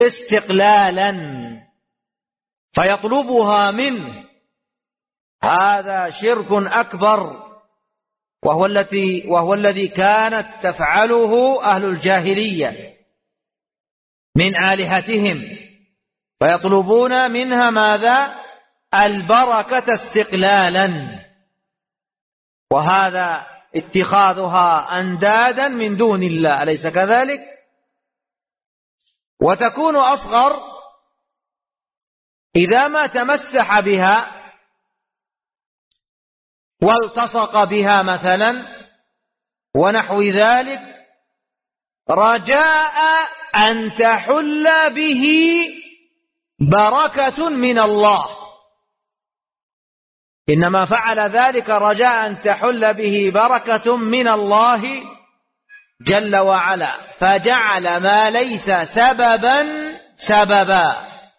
استقلالا فيطلبها منه، هذا شرك أكبر، وهو الذي كانت تفعله أهل الجاهلية من آلهتهم، فيطلبون منها ماذا؟ البركة استقلالا، وهذا اتخاذها أندادا من دون الله، أليس كذلك؟ وتكون أصغر إذا ما تمسح بها والتصق بها مثلا ونحو ذلك، رجاء أن تحل به بركة من الله، إنما فعل ذلك رجاء أن تحل به بركة من الله جل وعلا، فجعل ما ليس سببا سببا،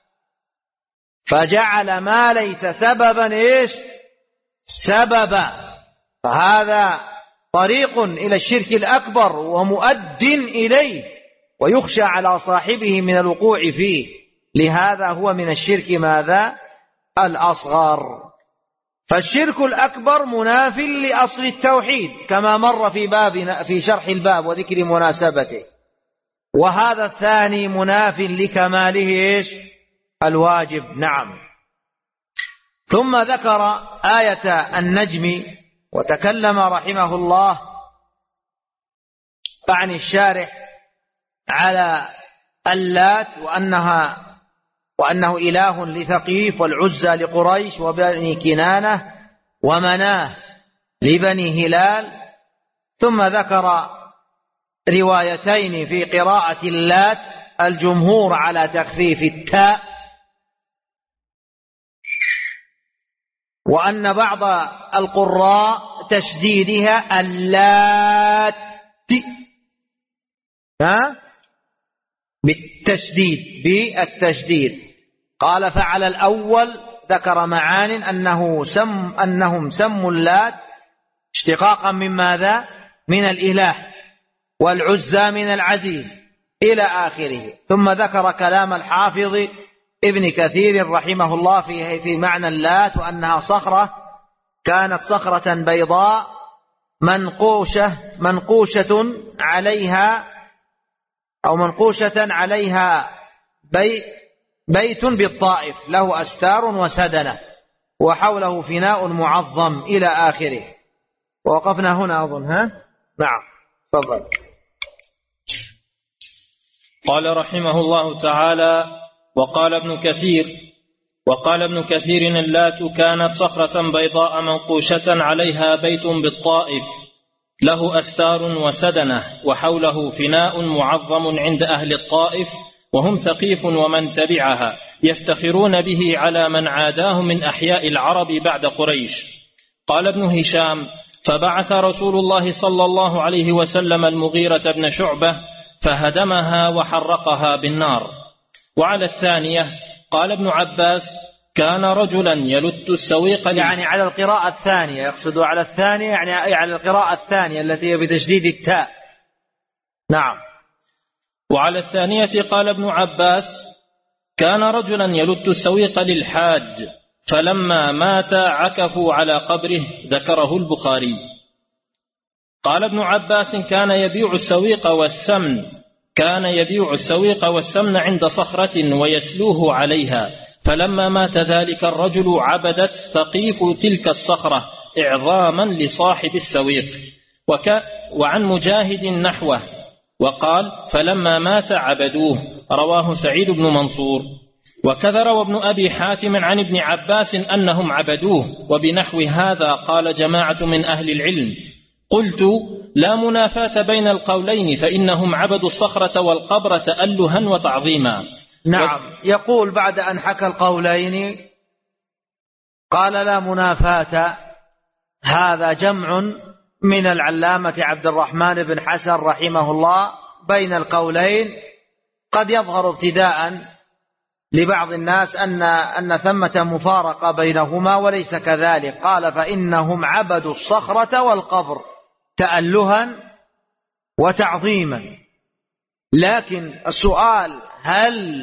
فجعل ما ليس سببا إيش؟ سببا، فهذا طريق إلى الشرك الأكبر ومؤد إليه، ويخشى على صاحبه من الوقوع فيه، لهذا هو من الشرك ماذا؟ الأصغر. فالشرك الأكبر مناف لأصل التوحيد كما مر في شرح الباب وذكر مناسبته، وهذا الثاني مناف لكماله إيش؟ الواجب. نعم. ثم ذكر آية النجم، وتكلم رحمه الله عن الشارح على اللات وأنه إله لثقيف، والعزى لقريش، وبني كنانة، ومناه لبني هلال. ثم ذكر روايتين في قراءة اللات، الجمهور على تخفيف التاء، وأن بعض القراء تشديدها اللات بالتشديد. قال فعلى الأول ذكر معان أنهم سموا اللات اشتقاقا من ماذا؟ من الإله، والعزى من العزيز إلى آخره. ثم ذكر كلام الحافظ ابن كثير رحمه الله في معنى اللات، وأنها صخرة كانت صخرة بيضاء منقوشة عليها بيت بالطائف له أستار وسدنة، وحوله فناء معظم إلى آخره. ووقفنا هنا أظن. نعم تفضل. قال رحمه الله تعالى: وقال ابن كثير اللات كانت صخرة بيضاء منقوشة عليها بيت بالطائف له أستار وسدنة، وحوله فناء معظم عند أهل الطائف، وهم ثقيف ومن تبعها، يفتخرون به على من عاداه من أحياء العرب بعد قريش. قال ابن هشام: فبعث رسول الله صلى الله عليه وسلم المغيرة بن شعبة فهدمها وحرقها بالنار. وعلى الثانية قال ابن عباس: كان رجلا يلت السويق، يعني على القراءة الثانية، يقصد على الثانية يعني على القراءة الثانية التي هي بتشديد التاء. نعم. وعلى الثانية قال ابن عباس: كان رجلا يلت السويق للحاج، فلما مات عكفوا على قبره، ذكره البخاري. قال ابن عباس: كان يبيع السويق والسمن عند صخرة ويسلوه عليها، فلما مات ذلك الرجل عبدت ثقيف تلك الصخرة إعظاما لصاحب السويق. وعن مجاهد نحوه، وقال: فلما مات عبدوه. رواه سعيد بن منصور. وكذا روى ابن أبي حاتم عن ابن عباس أنهم عبدوه، وبنحو هذا قال جماعة من أهل العلم. قلت: لا منافاة بين القولين، فإنهم عبدوا الصخرة والقبر تألها وتعظيما. نعم. يقول بعد أن حكى القولين قال: لا منافاة. هذا جمع من العلامة عبد الرحمن بن حسن رحمه الله بين القولين. قد يظهر ابتداء لبعض الناس أن ثمة مفارقة بينهما، وليس كذلك. قال: فإنهم عبدوا الصخرة والقبر تألها وتعظيما. لكن السؤال: هل